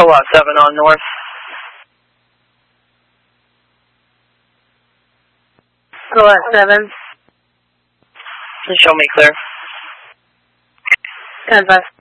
Co-op 7 on north. Co-op 7. Show me clear. 10-5.